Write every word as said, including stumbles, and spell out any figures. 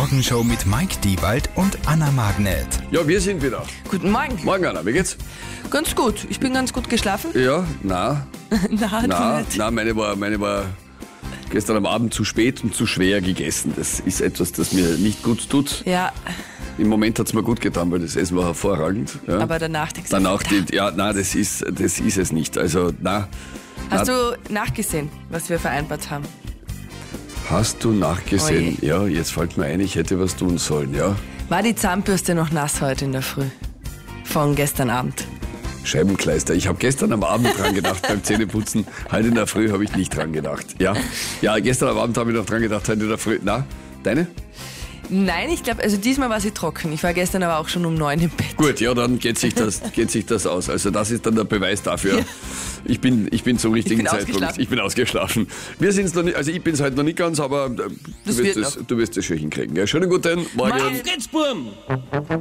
Morgenshow mit Mike Diewald und Anna Magnet. Ja, wir sind wieder. Guten Morgen. Morgen, Anna, wie geht's? Ganz gut. Ich bin ganz gut geschlafen. Ja, na, Na, na, du nicht. na, meine war, meine war gestern am Abend zu spät und zu schwer gegessen. Das ist etwas, das mir nicht gut tut. Ja, Im Moment hat's mir gut getan, weil das Essen war hervorragend. Ja. aber danach denkst du, Danach, die, verdammt. ja, na, das ist, das ist es nicht. Also, na. Hast na, du nachgesehen, was wir vereinbart haben? Hast du nachgesehen? Oje. Ja, jetzt fällt mir ein, ich hätte was tun sollen, ja. War die Zahnbürste noch nass heute in der Früh? Von gestern Abend. Scheibenkleister. Ich habe gestern am Abend dran gedacht beim Zähneputzen. Heute in der Früh habe ich nicht dran gedacht. Ja, ja, gestern am Abend habe ich noch dran gedacht, heute in der Früh. Na, deine? Nein, ich glaube, also diesmal war sie trocken. Ich war gestern aber auch schon um neun im Bett. Gut, ja, dann geht sich das, geht sich das aus. Also das ist dann der Beweis dafür. Ja. Ich bin, ich bin zum richtigen bin Zeitpunkt. ausgeschlafen. Ich bin ausgeschlafen. Wir sind's noch nicht, also ich bin es heute noch nicht ganz, aber äh, du Das wirst wird es, noch. du wirst es schon hinkriegen. Gell? Schönen guten Morgen. Morgen. Geht's, Burm!